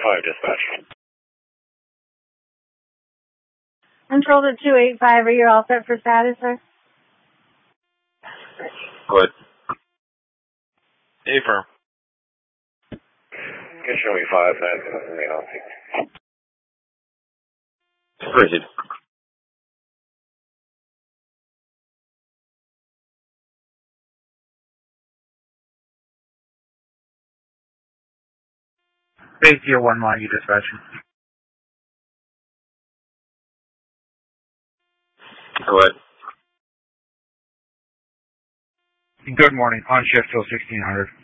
5 dispatch. Control to 285, are you all set for status, sir? Good. Affirm. Can show me 5, that's me off. Proceed. Safety 1-1, you dispatching. Go ahead. Good morning. On shift till 1600.